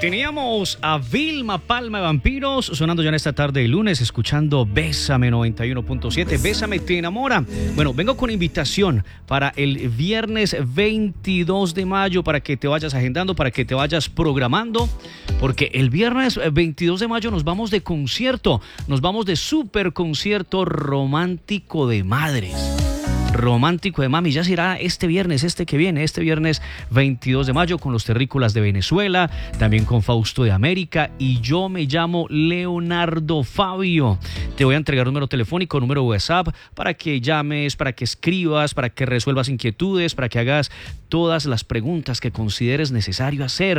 Teníamos a Vilma Palma de Vampiros sonando ya en esta tarde de lunes, escuchando Bésame 91.7. Bésame te enamora. Bueno, vengo con invitación para el viernes 22 de mayo para que te vayas agendando, para que te vayas programando, porque el viernes 22 de mayo nos vamos de concierto, nos vamos de super concierto romántico de madres. Romántico de mami, ya será este viernes, que viene, este viernes 22 de mayo con los Terrícolas de Venezuela, también con Fausto de América, y yo me llamo Leonardo Fabio. Te voy a entregar número telefónico, número WhatsApp, para que llames, para que escribas, para que resuelvas inquietudes, para que hagas todas las preguntas que consideres necesario hacer.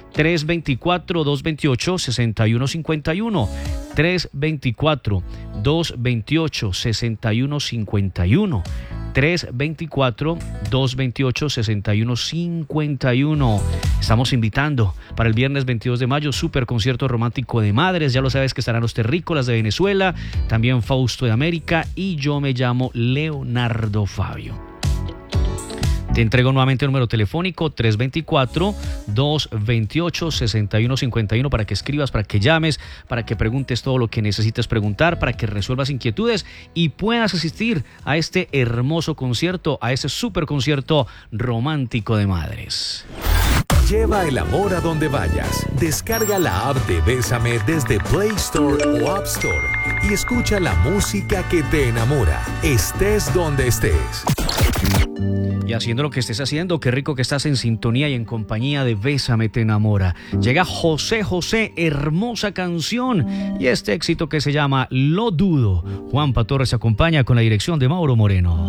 324-228-6151. 324-228-6151. 324-228-6151. Estamos invitando para el viernes 22 de mayo, super concierto romántico de madres. Ya lo sabes que estarán los Terrícolas de Venezuela, también Fausto de América, y yo me llamo Leonardo Fabio. Te entrego nuevamente el número telefónico 324-228-6151 para que escribas, para que llames, para que preguntes todo lo que necesites preguntar, para que resuelvas inquietudes y puedas asistir a este hermoso concierto, a ese super concierto romántico de madres. Lleva el amor a donde vayas. Descarga la app de Bésame desde Play Store o App Store y escucha la música que te enamora, estés donde estés. Y haciendo lo que estés haciendo, qué rico que estás en sintonía y en compañía de Bésame te enamora. Llega José José, hermosa canción, y este éxito que se llama Lo dudo. Juanpa Torres se acompaña con la dirección de Mauro Moreno.